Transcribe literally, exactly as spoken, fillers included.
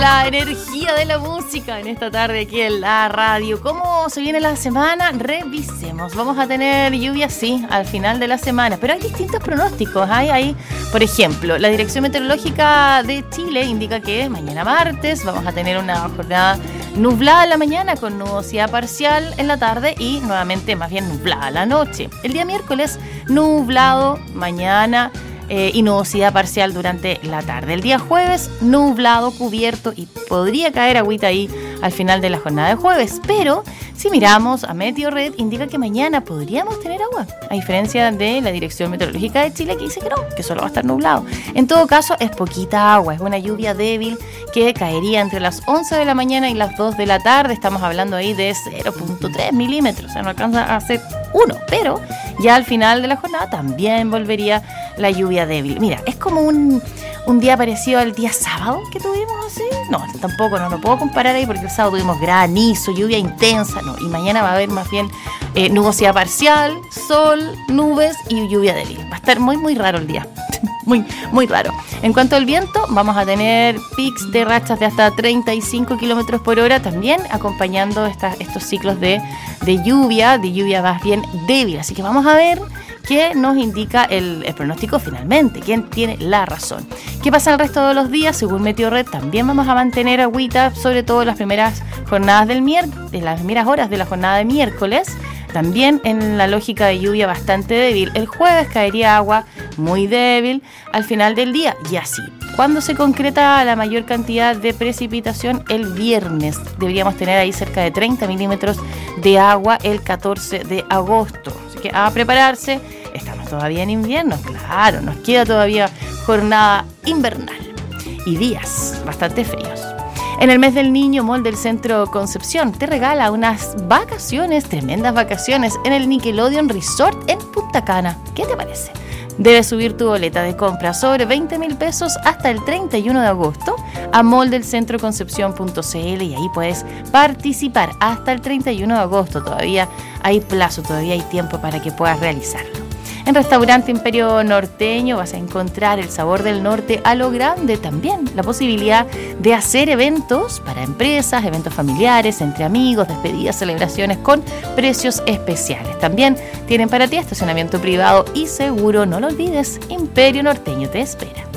La energía de la música en esta tarde aquí en la radio. ¿Cómo se viene la semana? Revisemos. Vamos a tener lluvia, sí, al final de la semana, pero hay distintos pronósticos. Hay, hay, por ejemplo, la Dirección Meteorológica de Chile indica que mañana martes vamos a tener una jornada nublada en la mañana con nubosidad parcial en la tarde y nuevamente más bien nublada la noche. El día miércoles nublado mañana Eh, y nubosidad parcial durante la tarde. El día jueves, nublado, cubierto y podría caer agüita ahí al final de la jornada de jueves. Pero si miramos a Meteorred, indica que mañana podríamos tener agua, a diferencia de la Dirección Meteorológica de Chile que dice que no, que solo va a estar nublado. En todo caso, es poquita agua, es una lluvia débil que caería entre las once de la mañana y las dos de la tarde. Estamos hablando ahí de cero punto tres milímetros, o sea, no alcanza a ser uno, pero ya al final de la jornada también volvería la lluvia débil. Mira, es como un, un día parecido al día sábado que tuvimos así. No, tampoco, no lo puedo comparar ahí porque el sábado tuvimos granizo, lluvia intensa, no. Y mañana va a haber más bien eh, nubosidad parcial, sol, nubes y lluvia débil. Va a estar muy, muy raro el día. Muy, muy raro. En cuanto al viento, vamos a tener pics de rachas de hasta treinta y cinco kilómetros por hora, también acompañando esta, estos ciclos de, de lluvia, de lluvia más bien débil. Así que vamos a ver qué nos indica el, el pronóstico finalmente, quién tiene la razón. ¿Qué pasa el resto de los días? Según Meteorred, también vamos a mantener agüita, sobre todo en las primeras jornadas del miércoles, en las primeras horas de la jornada de miércoles. También en la lógica de lluvia bastante débil. El jueves caería agua muy débil al final del día y así. ¿Cuándo se concreta la mayor cantidad de precipitación? El viernes. Deberíamos tener ahí cerca de treinta milímetros de agua el catorce de agosto. Así que a prepararse. Estamos todavía en invierno, claro. Nos queda todavía jornada invernal y días bastante fríos. En el mes del niño, Mall del Centro Concepción te regala unas vacaciones, tremendas vacaciones, en el Nickelodeon Resort en Punta Cana. ¿Qué te parece? Debes subir tu boleta de compra sobre veinte mil pesos hasta el treinta y uno de agosto a mall del centro concepción punto c l y ahí puedes participar hasta el treinta y uno de agosto. Todavía hay plazo, todavía hay tiempo para que puedas realizarlo. En Restaurante Imperio Norteño vas a encontrar el sabor del norte a lo grande, también la posibilidad de hacer eventos para empresas, eventos familiares, entre amigos, despedidas, celebraciones con precios especiales. También tienen para ti estacionamiento privado y seguro. No lo olvides, Imperio Norteño te espera.